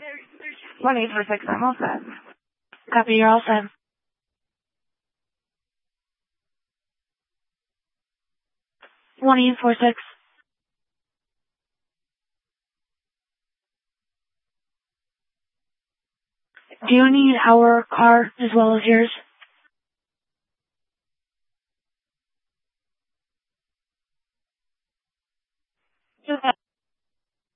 1846, I'm all set. Copy, you're all set. 1846. Do you need our car as well as yours? Okay.